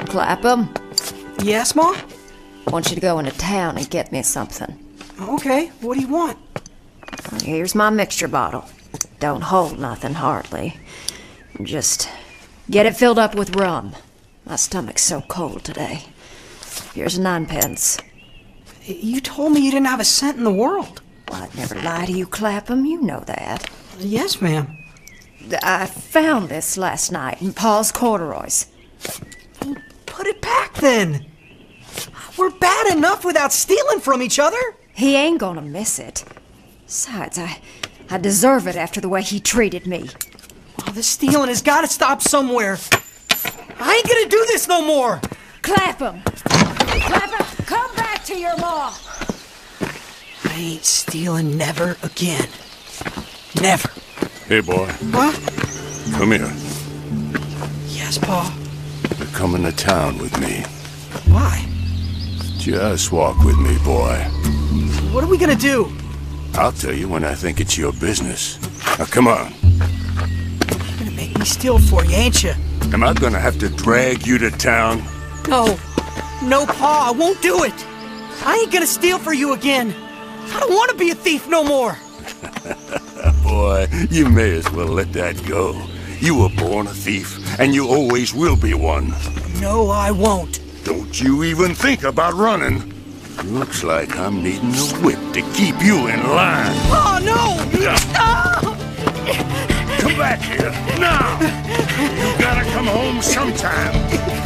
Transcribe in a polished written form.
Clapham, Yes, Ma? I want you to go into town and get me something. Okay, what do you want? Here's my mixture bottle. Don't hold nothing, hardly. Just get it filled up with rum. My stomach's so cold today. Here's 9 pence. You told me you didn't have a cent in the world. Well, I'd never lie to you, Clapham. You know that. Yes, ma'am. I found this last night in Paul's corduroys. Put it back then. We're bad enough without stealing from each other. He ain't gonna miss it. Besides, I deserve it after the way he treated me. Oh, this stealing has got to stop somewhere. I ain't gonna do this no more. Clapham! Clapham, come back to your ma! I ain't stealing never again. Never. Hey, boy, What? come here. Yes, Pa. You're coming to town with me. Why? Just walk with me, boy. What are we gonna do? I'll tell you when I think it's your business. Now, come on. You're gonna make me steal for you, ain't you? Am I gonna have to drag you to town? No. No, Pa, I won't do it. I ain't gonna steal for you again. I don't want to be a thief no more. Boy, you may as well let that go. You were born a thief, and you always will be one. No, I won't. Don't you even think about running. Looks like I'm needing a whip to keep you in line. Oh, no! Ah! Come back here, now! You gotta come home sometime.